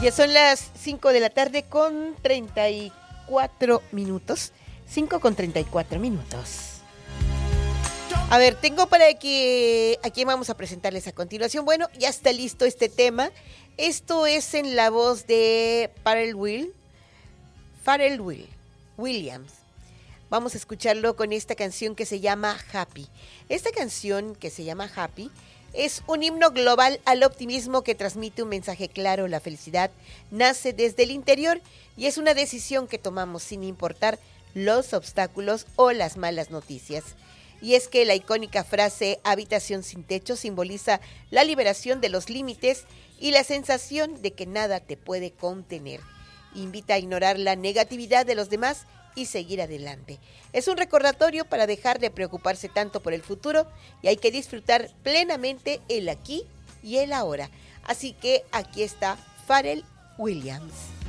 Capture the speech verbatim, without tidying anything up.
Ya son las cinco de la tarde con treinta y cuatro minutos. cinco con treinta y cuatro minutos. A ver, tengo para que... ¿A quién vamos a presentarles a continuación? Bueno, ya está listo este tema. Esto es en la voz de Pharrell Will. Pharrell Will, Williams. Vamos a escucharlo con esta canción que se llama Happy. Esta canción que se llama Happy es un himno global al optimismo que transmite un mensaje claro. La felicidad nace desde el interior y es una decisión que tomamos sin importar los obstáculos o las malas noticias. Y es que la icónica frase habitación sin techo simboliza la liberación de los límites y la sensación de que nada te puede contener. Invita a ignorar la negatividad de los demás y seguir adelante. Es un recordatorio para dejar de preocuparse tanto por el futuro y hay que disfrutar plenamente el aquí y el ahora. Así que aquí está Pharrell Williams.